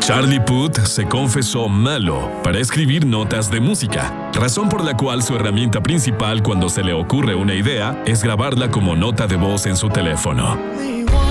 Charlie Puth se confesó malo para escribir notas de música, razón por la cual su herramienta principal cuando se le ocurre una idea es grabarla como nota de voz en su teléfono.